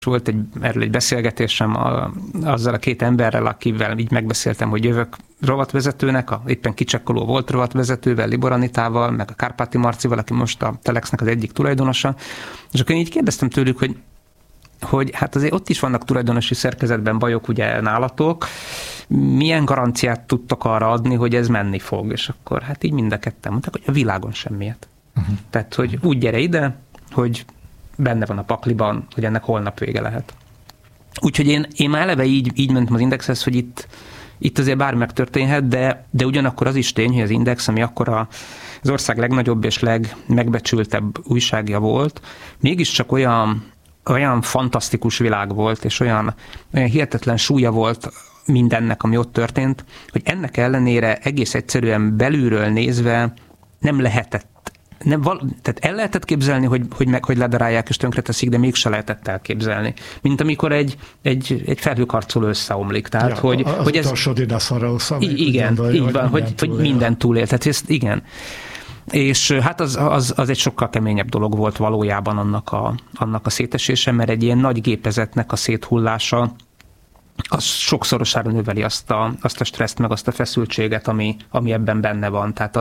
volt erről egy beszélgetésem azzal a két emberrel, akivel így megbeszéltem, hogy jövök rovatvezetőnek, éppen kicsekkoló volt rovatvezetővel, Libor Anitával, meg a Kárpáti Marcival, aki most a Telexnek az egyik tulajdonosa, és akkor én így kérdeztem tőlük, hogy hát azért ott is vannak tulajdonosi szerkezetben bajok ugye nálatok, milyen garanciát tudtok arra adni, hogy ez menni fog? És akkor hát így mind a ketten mondták, hogy a világon semmiet. Tehát, hogy úgy gyere ide, hogy benne van a pakliban, hogy ennek holnap vége lehet. Úgyhogy én már eleve így mentem az Indexhez, hogy itt azért bármi megtörténhet, de ugyanakkor az is tény, hogy az Index, ami akkor az ország legnagyobb és legmegbecsültebb újságja volt, mégiscsak olyan fantasztikus világ volt, és olyan hihetetlen súlya volt mindennek, ami ott történt, hogy ennek ellenére egész egyszerűen belülről nézve nem lehetett, tehát el lehetett képzelni, hogy ledarálják és tönkreteszik, de mégse lehetett elképzelni. Mint amikor egy felhőkarcoló összeomlik. Tehát, hogy ez... utolsó dinoszaurusz, igen, így van, hogy minden túlél. Tehát ezt, igen. És hát az egy sokkal keményebb dolog volt valójában annak a szétesése, mert egy ilyen nagy gépezetnek a széthullása az sokszorosára növeli azt a stresszt, meg azt a feszültséget, ami ebben benne van. Tehát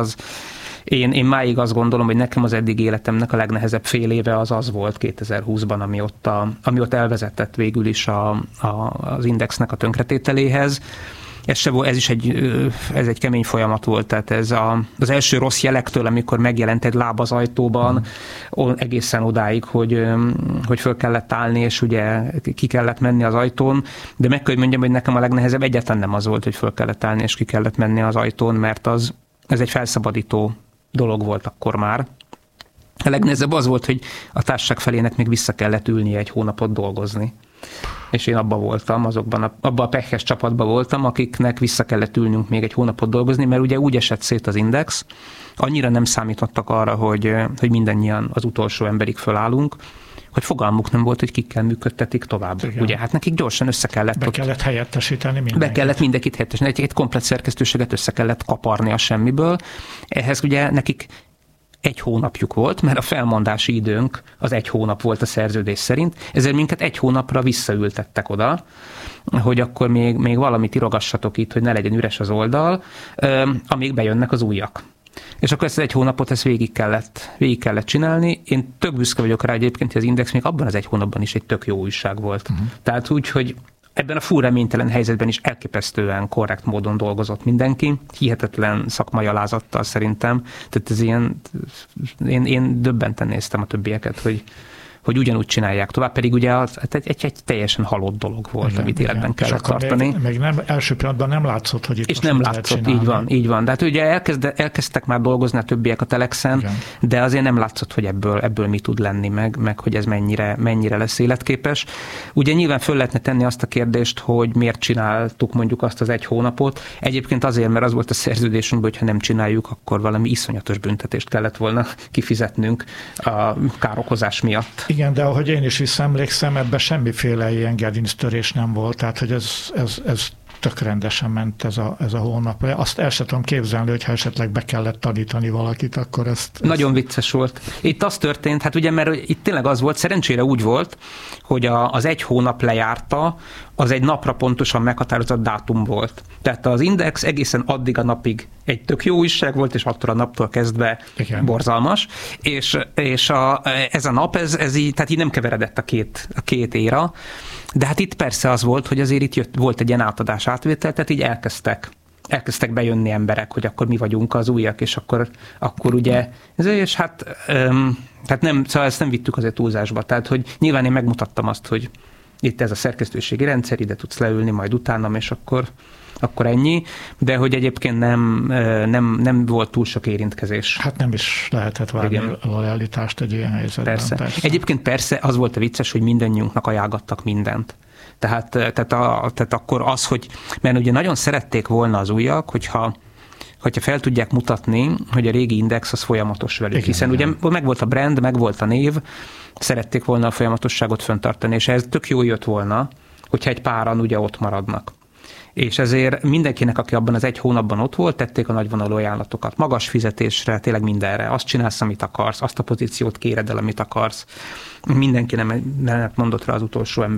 én máig azt gondolom, hogy nekem az eddig életemnek a legnehezebb fél éve az volt 2020-ban, ami ott elvezetett végül is az Indexnek a tönkretételéhez. Ez is egy kemény folyamat volt, tehát ez az első rossz jelektől, amikor megjelent egy láb az ajtóban, egészen odáig, hogy föl kellett állni, és ugye ki kellett menni az ajtón, de meg kell, hogy mondjam, hogy nekem a legnehezebb egyáltalán nem az volt, hogy föl kellett állni, és ki kellett menni az ajtón, mert ez egy felszabadító dolog volt akkor már. A legnehezebb az volt, hogy a társaság felének még vissza kellett ülnie egy hónapot dolgozni. És én abban voltam, abban a pekhes csapatban voltam, akiknek vissza kellett ülnünk még egy hónapot dolgozni, mert ugye úgy esett szét az Index, annyira nem számítottak arra, hogy mindannyian az utolsó emberig fölállunk, hogy fogalmuk nem volt, hogy kikkel működtetik tovább. Igen. Ugye, hát nekik gyorsan össze kellett... kellett helyettesíteni mindenkit. Be kellett mindenkit helyettesíteni, egy komplet szerkesztőséget össze kellett kaparni a semmiből. Ehhez ugye nekik egy hónapjuk volt, mert a felmondási időnk az egy hónap volt a szerződés szerint, ezért minket egy hónapra visszaültettek oda, hogy akkor még valamit írogassatok itt, hogy ne legyen üres az oldal, amíg bejönnek az újak. És akkor ezt egy hónapot végig kellett csinálni. Én tök büszke vagyok rá egyébként, hogy az Index még abban az egy hónapban is egy tök jó újság volt. Tehát úgy, hogy ebben a full reménytelen helyzetben is elképesztően korrekt módon dolgozott mindenki, hihetetlen szakmai alázattal szerintem. Tehát ez ilyen, én döbbenten néztem a többieket, hogy ugyanúgy csinálják tovább, pedig ugye egy teljesen halott dolog volt, igen, amit életben kellett tartani. Még nem, első pillanatban nem látszott, hogy itt és nem látszott, így van. De hát ugye elkezdtek már dolgozni a többiek a Telexen, igen, de azért nem látszott, hogy ebből mi tud lenni, meg hogy ez mennyire lesz életképes. Ugye nyilván föl lehetne tenni azt a kérdést, hogy miért csináltuk mondjuk azt az egy hónapot. Egyébként azért, mert az volt a szerződésünkben, hogy ha nem csináljuk, akkor valami iszonyatos büntetést kellett volna kifizetnünk a károkozás miatt. Igen, de ahogy én is visszaemlékszem, ebben semmiféle ilyen gerinctörés nem volt, tehát hogy ez tök rendesen ment ez a hónap. Azt el sem tudom képzelni, hogy ha esetleg be kellett tanítani valakit, akkor ezt... Nagyon vicces volt. Itt az történt, hát ugye, mert itt tényleg az volt, szerencsére úgy volt, hogy az egy hónap lejárta, az egy napra pontosan meghatározott dátum volt. Tehát az Index egészen addig a napig egy tök jó újság volt, és attól a naptól kezdve igen, borzalmas. És ez a nap, ez így, tehát így nem keveredett a két éra. De hát itt persze az volt, hogy azért itt volt egy ilyen átadás átvétel, tehát így elkezdtek bejönni emberek, hogy akkor mi vagyunk az újak, és akkor ugye, és hát nem, szóval ezt nem vittük azért túlzásba. Tehát, hogy nyilván én megmutattam azt, hogy itt ez a szerkesztőségi rendszer, ide tudsz leülni majd utánam, és akkor ennyi, de hogy egyébként nem volt túl sok érintkezés. Hát nem is lehetett várni a lojalitást egy ilyen helyzetben. Persze. Egyébként persze az volt a vicces, hogy mindannyiunknak ajánlgattak mindent. Tehát akkor az, hogy, mert ugye nagyon szerették volna az újak, hogyha fel tudják mutatni, hogy a régi Index az folyamatos velük. Igen, hiszen ugye meg volt a brand, meg volt a név, szerették volna a folyamatosságot fenntartani, és ez tök jó jött volna, hogyha egy páran ugye ott maradnak. És ezért mindenkinek, aki abban az 1 hónapban ott volt, tették a nagyvonalú ajánlatokat. Magas fizetésre, tényleg mindenre. Azt csinálsz, amit akarsz, azt a pozíciót kéred el, amit akarsz. Mindenki nem mondott rá az utolsó ember.